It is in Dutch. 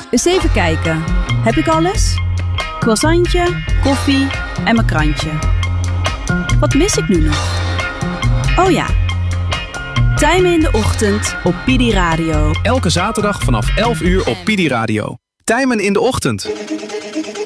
Eens even kijken. Heb ik alles? Croissantje, koffie en mijn krantje. Wat mis ik nu nog? Oh ja. Tijmen in de ochtend op Pidi Radio. Elke zaterdag vanaf 11 uur op Pidi Radio. Tijmen in de ochtend.